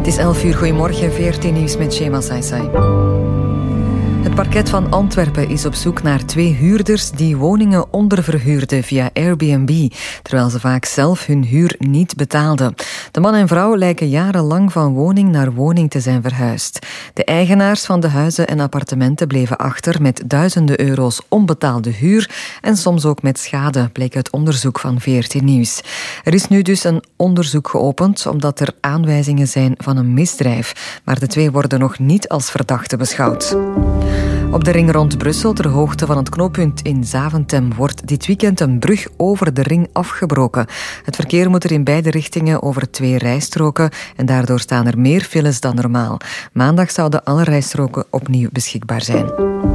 Het is 11 uur, goedemorgen, VRT Nieuws met Shema Saisai. Het parket van Antwerpen is op zoek naar 2 huurders die woningen onderverhuurden via Airbnb, terwijl ze vaak zelf hun huur niet betaalden. De man en vrouw lijken jarenlang van woning naar woning te zijn verhuisd. De eigenaars van de huizen en appartementen bleven achter met duizenden euro's onbetaalde huur en soms ook met schade, bleek uit onderzoek van VRT Nieuws. Er is nu dus een onderzoek geopend omdat er aanwijzingen zijn van een misdrijf, maar de 2 worden nog niet als verdachten beschouwd. Op de ring rond Brussel, ter hoogte van het knooppunt in Zaventem, wordt dit weekend een brug over de ring afgebroken. Het verkeer moet er in beide richtingen over 2 rijstroken en daardoor staan er meer files dan normaal. Maandag zouden alle rijstroken opnieuw beschikbaar zijn.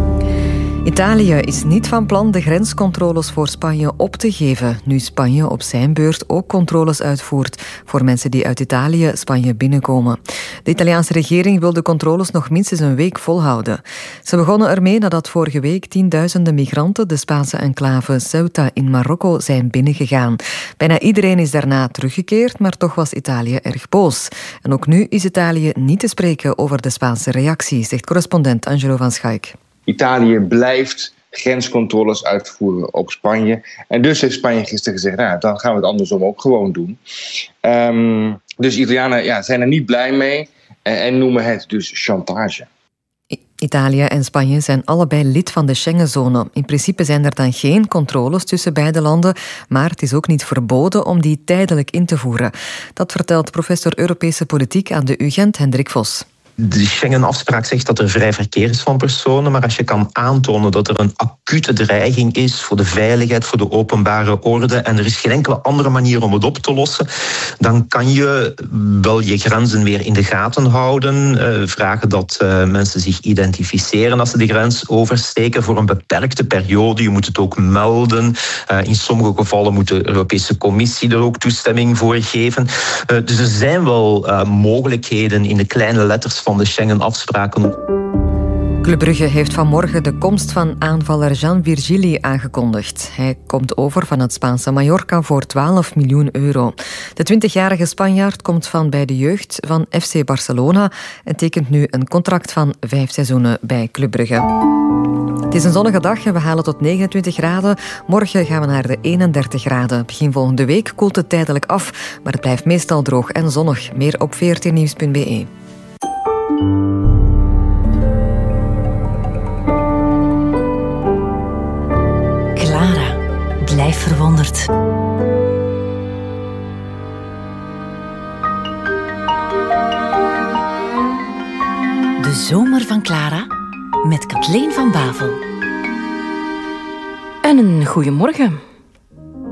Italië is niet van plan de grenscontroles voor Spanje op te geven, nu Spanje op zijn beurt ook controles uitvoert voor mensen die uit Italië Spanje binnenkomen. De Italiaanse regering wil de controles nog minstens een week volhouden. Ze begonnen ermee nadat vorige week tienduizenden migranten de Spaanse enclave Ceuta in Marokko zijn binnengegaan. Bijna iedereen is daarna teruggekeerd, maar toch was Italië erg boos. En ook nu is Italië niet te spreken over de Spaanse reactie, zegt correspondent Angelo van Schaik. Italië blijft grenscontroles uitvoeren op Spanje. En dus heeft Spanje gisteren gezegd, dan gaan we het andersom ook gewoon doen. Dus Italianen zijn er niet blij mee en noemen het dus chantage. Italië en Spanje zijn allebei lid van de Schengenzone. In principe zijn er dan geen controles tussen beide landen, maar het is ook niet verboden om die tijdelijk in te voeren. Dat vertelt professor Europese politiek aan de UGent, Hendrik Vos. De Schengen-afspraak zegt dat er vrij verkeer is van personen, maar als je kan aantonen dat er een acute dreiging is voor de veiligheid, voor de openbare orde en er is geen enkele andere manier om het op te lossen, dan kan je wel je grenzen weer in de gaten houden, vragen dat mensen zich identificeren als ze de grens oversteken voor een beperkte periode. Je moet het ook melden. In sommige gevallen moet de Europese Commissie er ook toestemming voor geven. Dus er zijn wel mogelijkheden in de kleine letters van de Schengen-afspraken. Club Brugge heeft vanmorgen de komst van aanvaller Jean Virgili aangekondigd. Hij komt over van het Spaanse Mallorca voor 12 miljoen euro. De 20-jarige Spanjaard komt van bij de jeugd van FC Barcelona en tekent nu een contract van 5 seizoenen bij Club Brugge. Het is een zonnige dag en we halen tot 29 graden. Morgen gaan we naar de 31 graden. Begin volgende week koelt het tijdelijk af, maar het blijft meestal droog en zonnig. Meer op vrtnieuws.be. Clara, blijf verwonderd. De zomer van Clara met Kathleen van Bavel. En een goeiemorgen.